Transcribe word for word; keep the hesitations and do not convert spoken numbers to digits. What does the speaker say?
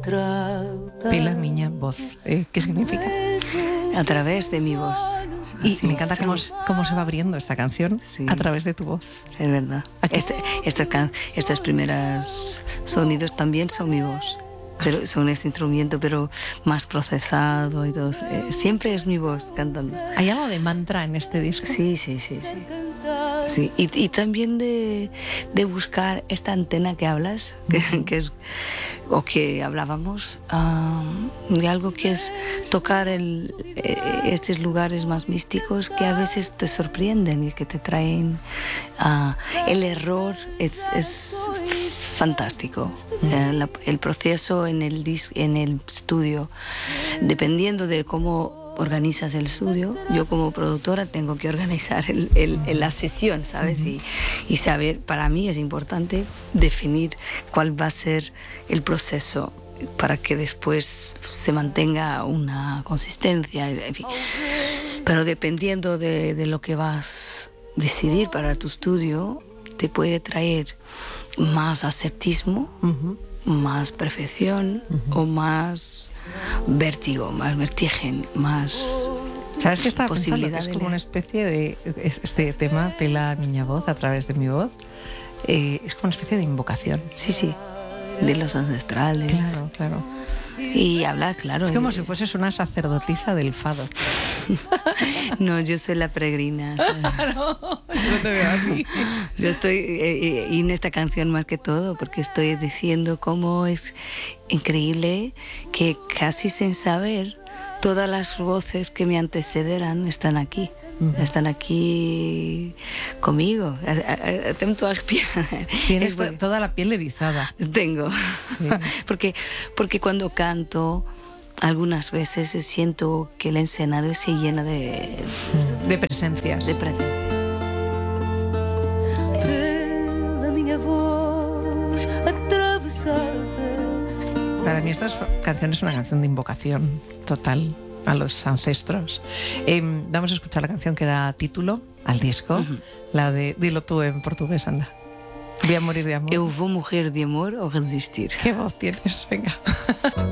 Pela miña voz. Eh, ¿Qué significa? A través de mi voz. Y Así, me encanta sí. cómo, cómo se va abriendo esta canción Sí. a través de tu voz. Es verdad. Aquí. Este, estas, can- estas primeras sonidos también son mi voz. Pero son este instrumento, pero más procesado y todo. Eh, siempre es mi voz cantando. ¿Hay algo de mantra en este disco? Sí, sí, sí, sí. Sí, y, y también de, de buscar esta antena que hablas, que, que es, o que hablábamos, um, de algo que es tocar el, eh, estos lugares más místicos que a veces te sorprenden y que te traen uh, el error es, es fantástico. Mm. Eh, la, el proceso en el, dis, en el estudio, dependiendo de cómo organizas el estudio, yo como productora tengo que organizar el, el, el, la sesión, ¿sabes? Uh-huh. y, y saber, para mí es importante definir cuál va a ser el proceso para que después se mantenga una consistencia, en fin. Pero dependiendo de, de lo que vas a decidir para tu estudio, te puede traer más ascetismo, uh-huh. más perfección, uh-huh. o más vértigo, más vertigen, más... ¿Sabes qué estaba pensando? Que es como una especie de... Este tema, Pela miña voz, a través de mi voz, eh, es como una especie de invocación. Sí, sí, de los ancestrales. Claro, claro. Y habla, claro. Es como si fueses una sacerdotisa del fado. No, yo soy la peregrina. No, yo no te veo así. Yo estoy, eh, y en esta canción más que todo, porque estoy diciendo cómo es increíble que casi sin saber, todas las voces que me antecederán están aquí. Uh-huh. Están aquí conmigo. Tienes porque... toda la piel erizada. Tengo. Sí. Porque, porque cuando canto, algunas veces siento que el escenario se llena de... De presencias. De presencias. Para mí esta canción es una canción de invocación total a los ancestros. Eh, vamos a escuchar la canción que da título al disco, uh-huh. la de... Dilo tú en portugués, anda. Voy a morir de amor. Eu vou morrer de amor ou resistir. ¿Qué voz tienes? Venga.